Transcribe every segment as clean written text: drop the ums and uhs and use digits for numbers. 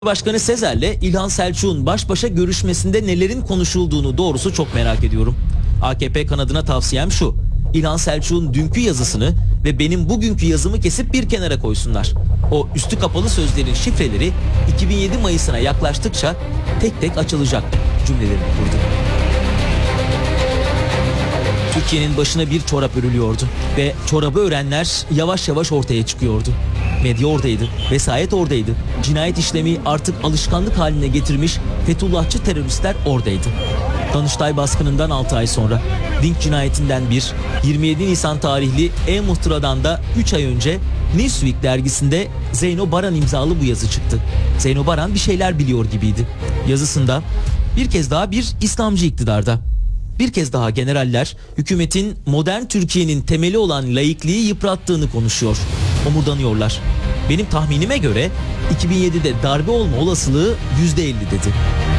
Başkanı Sezer'le İlhan Selçuk'un baş başa görüşmesinde nelerin konuşulduğunu doğrusu çok merak ediyorum. AKP kanadına tavsiyem şu: İlhan Selçuk'un dünkü yazısını ve benim bugünkü yazımı kesip bir kenara koysunlar. O üstü kapalı sözlerin şifreleri 2007 Mayıs'ına yaklaştıkça tek tek açılacak cümlelerini kurdu. Türkiye'nin başına bir çorap örülüyordu ve çorabı örenler yavaş yavaş ortaya çıkıyordu. Medya oradaydı, vesayet oradaydı. Cinayet işlemi artık alışkanlık haline getirmiş Fethullahçı teröristler oradaydı. Danıştay baskınından 6 ay sonra Dink cinayetinden 27 Nisan tarihli E-Muhtıra'dan da 3 ay önce Newsweek dergisinde Zeyno Baran imzalı bu yazı çıktı. Zeyno Baran bir şeyler biliyor gibiydi. Yazısında bir kez daha bir İslamcı iktidarda, bir kez daha generaller hükümetin modern Türkiye'nin temeli olan laikliği yıprattığını konuşuyor. Omurdanıyorlar. Benim tahminime göre 2007'de darbe olma olasılığı %50 dedi.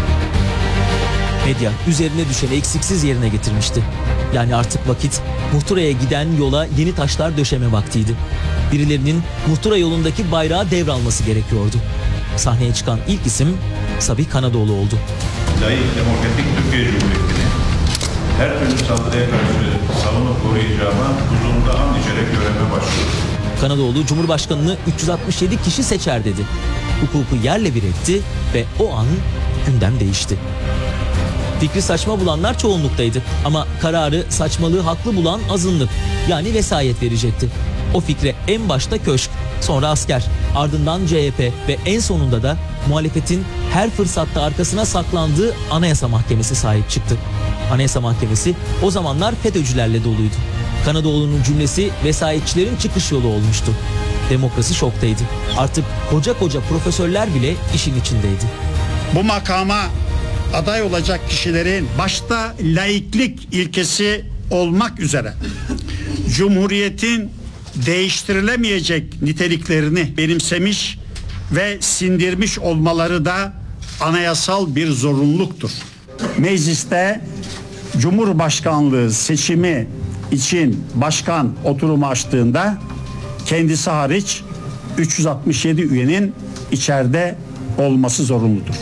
Medya üzerine düşeni eksiksiz yerine getirmişti. Yani artık vakit Muhtıra'ya giden yola yeni taşlar döşeme vaktiydi. Birilerinin Muhtıra yolundaki bayrağı devralması gerekiyordu. Sahneye çıkan ilk isim Sabih Kanadoğlu oldu. Layık Demokratik Türkiye Cumhuriyeti'ni her türlü saldırıya karşı savunup koruyacağıma huzurunda and içerek göreve başlıyorum. Kanadoğlu Cumhurbaşkanı'nı 367 kişi seçer dedi. Hukuku yerle bir etti ve o an gündem değişti. Fikri saçma bulanlar çoğunluktaydı ama kararı saçmalığı haklı bulan azınlık, yani vesayet verecekti. O fikre en başta köşk, sonra asker, ardından CHP ve en sonunda da muhalefetin her fırsatta arkasına saklandığı Anayasa Mahkemesi sahip çıktı. Anayasa Mahkemesi o zamanlar FETÖ'cülerle doluydu. Kanadoğlu'nun cümlesi vesayetçilerin çıkış yolu olmuştu. Demokrasi şoktaydı. Artık koca koca profesörler bile işin içindeydi. Bu makama aday olacak kişilerin başta laiklik ilkesi olmak üzere Cumhuriyetin değiştirilemeyecek niteliklerini benimsemiş ve sindirmiş olmaları da anayasal bir zorunluluktur. Mecliste Cumhurbaşkanlığı seçimi için başkan oturumu açtığında kendisi hariç 367 üyenin içeride olması zorunludur.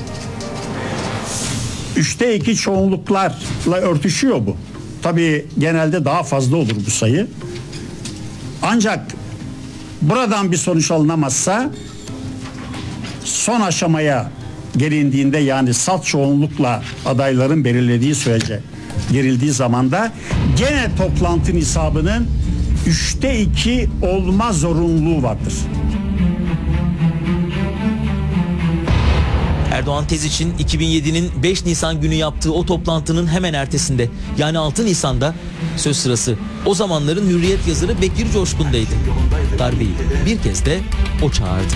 3'te 2 çoğunluklarla örtüşüyor bu. Tabii genelde daha fazla olur bu sayı. Ancak buradan bir sonuç alınamazsa son aşamaya gelindiğinde, yani salt çoğunlukla adayların belirlediği sürece girildiği zaman da gene toplantı nisabının 3'te 2 olma zorunluluğu vardır. Erdoğan tez için 2007'nin 5 Nisan günü yaptığı o toplantının hemen ertesinde, yani 6 Nisan'da söz sırası o zamanların Hürriyet yazarı Bekir Coşkun'daydı. Darbeyi bir kez de o çağırdı.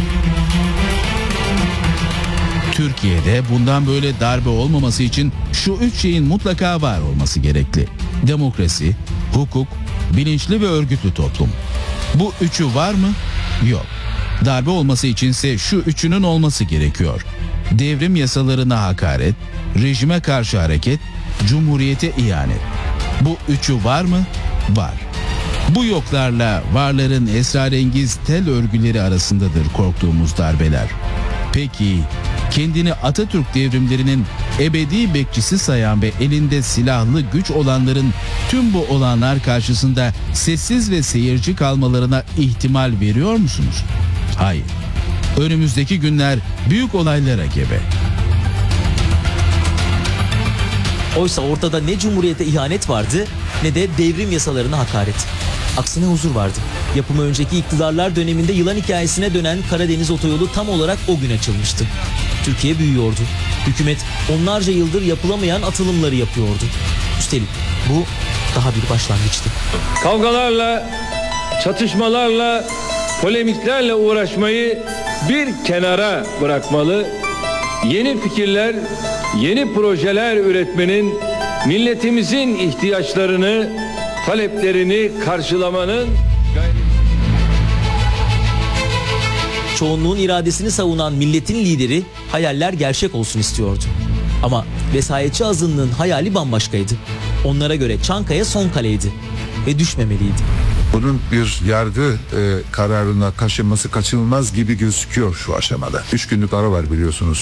Türkiye'de bundan böyle darbe olmaması için şu 3 şeyin mutlaka var olması gerekli: demokrasi, hukuk, bilinçli ve örgütlü toplum. Bu üçü var mı? Yok. Darbe olması içinse şu üçünün olması gerekiyor: devrim yasalarına hakaret, rejime karşı hareket, cumhuriyete ihanet. Bu üçü var mı? Var. Bu yoklarla varların esrarengiz tel örgüleri arasındadır korktuğumuz darbeler. Peki kendini Atatürk devrimlerinin ebedi bekçisi sayan ve elinde silahlı güç olanların tüm bu olanlar karşısında sessiz ve seyirci kalmalarına ihtimal veriyor musunuz? Hayır. Önümüzdeki günler büyük olaylara gebe. Oysa ortada ne cumhuriyete ihanet vardı ne de devrim yasalarına hakaret. Aksine huzur vardı. Yapımı önceki iktidarlar döneminde yılan hikayesine dönen Karadeniz otoyolu tam olarak o gün açılmıştı. Türkiye büyüyordu. Hükümet onlarca yıldır yapılamayan atılımları yapıyordu. Üstelik bu daha bir başlangıçtı. Kavgalarla, çatışmalarla, polemiklerle uğraşmayı bir kenara bırakmalı, yeni fikirler, yeni projeler üretmenin, milletimizin ihtiyaçlarını, taleplerini karşılamanın Çoğunluğun iradesini savunan milletin lideri hayaller gerçek olsun istiyordu. Ama vesayetçi azınlığın hayali bambaşkaydı. Onlara göre Çankaya son kaleydi ve düşmemeliydi. Bunun bir yargı kararına taşınması kaçınılmaz gibi gözüküyor şu aşamada. 3 günlük ara var biliyorsunuz.